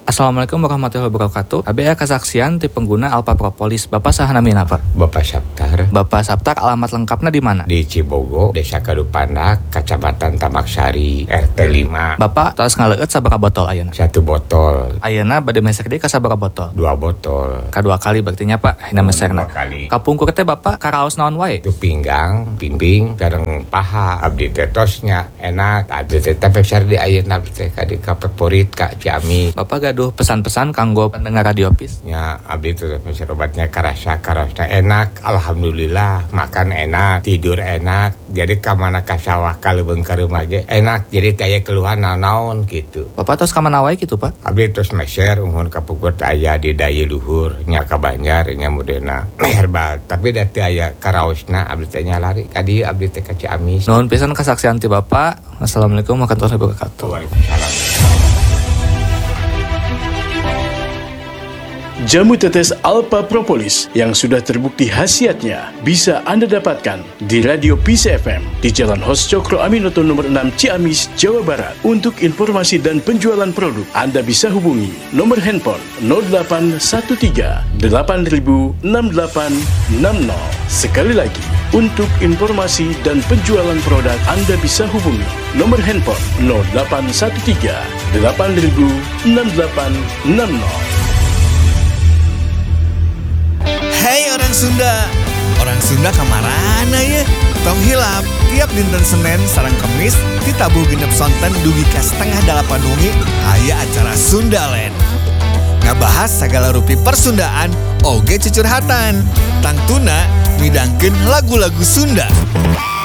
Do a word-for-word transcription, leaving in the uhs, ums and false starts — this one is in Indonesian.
Assalamualaikum warahmatullahi wabarakatuh. A B A kesaksian ti pengguna Alpha Propolis. Bapak saha namina, Pak? Bapak Saptar. Bapak Saptar, alamat lengkapnya di mana? Di Cibogo, Desa Kadupandak, Kecamatan Tamaksari, R T lima. Bapak tos ngaleut sabaraha botol ayeuna? Satu botol. Ayeuna bade mesek deui ka sabaraha botol? Dua botol. Kadua kali berarti nya, Pak. Hina mesekna. Dua kali. Kapungkur teh Bapak karaos naon wae? Itu pinggang, pimping, sareng paha. Abdi teh tosnya enak. Abdi teh tepesar di ayeuna teh ka di favorit ka Ciamis. Bapak gaduh pesan-pesan kanggo pendengar Radio Pis? Ya, abdi teh tepesar obatnya karasa karasna enak. Alhamdulillah, makan enak, tidur enak. Jadi ka mana ka sawah ka leubeung ka rumah ge enak. Jadi teh aya keluhan naon gitu. Bapak tos ka mana wae kitu, Pak? Abdi tos meser umur kapungkur aya di daya luhur nya ka Banjar nya mudena herbal. Tapi da teu aya karaosna abdi teh nya lari ka dieu abdi teh ka Ciamis. Nuhun pisan kesaksian ti Bapak. Wassalamualaikum warahmatullahi wabarakatuh. Waalaikumsalam. Jamu tetes Alpha Propolis yang sudah terbukti khasiatnya bisa Anda dapatkan di Radio Peace F M di Jalan Hos Cokro Aminoto nomor enam Ciamis, Jawa Barat. Untuk informasi dan penjualan produk, Anda bisa hubungi nomor handphone nol delapan satu tiga delapan nol enam delapan enam nol. Sekali lagi, untuk informasi dan penjualan produk, Anda bisa hubungi nomor handphone nol delapan satu tiga delapan nol enam delapan enam nol. Hei orang Sunda, orang Sunda kamarana ya? Tong hilap, tiap dinten Senin sareng Kemis ditabuh genep sonten dugi ka setengah dalapan wengi aya acara Sundaland. Ngabahas sagala rupi persundaan oge cucurhatan. Tangtuna midangkeun lagu-lagu Sunda.